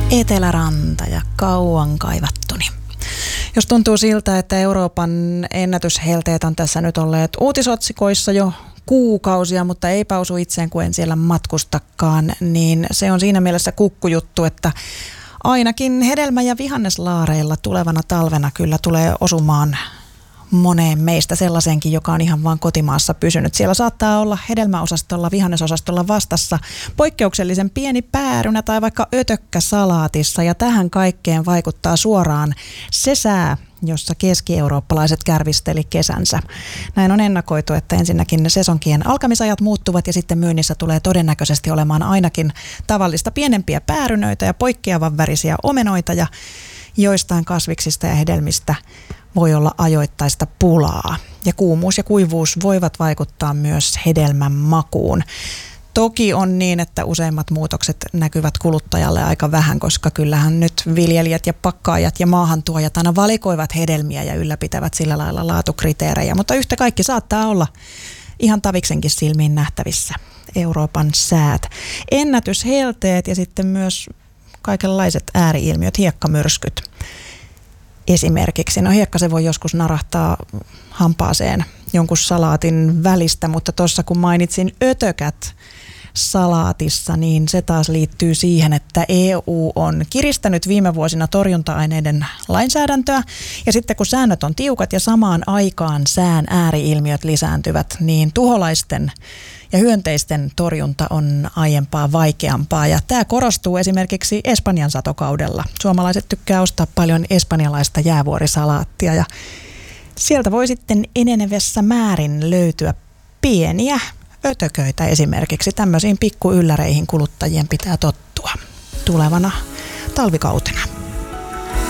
Eteläranta ja kauan kaivattuni. Jos tuntuu siltä, että Euroopan ennätyshelteet on tässä nyt olleet uutisotsikoissa jo kuukausia, mutta eipä osu itseen, kun en siellä matkustakaan, niin se on siinä mielessä kukkujuttu, että ainakin hedelmä- ja vihanneslaareilla tulevana talvena kyllä tulee osumaan moneen meistä sellaisenkin, joka on ihan vaan kotimaassa pysynyt. Siellä saattaa olla hedelmäosastolla, vihannesosastolla vastassa poikkeuksellisen pieni päärynä tai vaikka ötökkä salaatissa, ja tähän kaikkeen vaikuttaa suoraan se sää, jossa keski-eurooppalaiset kärvisteli kesänsä. Näin on ennakoitu, että ensinnäkin ne sesonkien alkamisajat muuttuvat ja sitten myynnissä tulee todennäköisesti olemaan ainakin tavallista pienempiä päärynöitä ja poikkeavan värisiä omenoita, ja joistain kasviksista ja hedelmistä voi olla ajoittaista pulaa. Ja kuumuus ja kuivuus voivat vaikuttaa myös hedelmän makuun. Toki on niin, että useimmat muutokset näkyvät kuluttajalle aika vähän, koska kyllähän nyt viljelijät ja pakkaajat ja maahantuojat aina valikoivat hedelmiä ja ylläpitävät sillä lailla laatukriteerejä. Mutta yhtä kaikki saattaa olla ihan taviksenkin silmiin nähtävissä Euroopan säät. Ennätyshelteet ja sitten myös kaikenlaiset ääri-ilmiöt, hiekkamyrskyt esimerkiksi. No hiekka se voi joskus narahtaa hampaaseen jonkun salaatin välistä, mutta tuossa kun mainitsin ötökät salaatissa, niin se taas liittyy siihen, että EU on kiristänyt viime vuosina torjunta-aineiden lainsäädäntöä, ja sitten kun säännöt on tiukat ja samaan aikaan sään ääri-ilmiöt lisääntyvät, niin tuholaisten ja hyönteisten torjunta on aiempaa vaikeampaa, ja tämä korostuu esimerkiksi Espanjan satokaudella. Suomalaiset tykkää ostaa paljon espanjalaista jäävuorisalaattia, ja sieltä voi sitten enenevässä määrin löytyä pieniä ötököitä esimerkiksi. Tämmöisiin pikkuylläreihin kuluttajien pitää tottua tulevana talvikautena.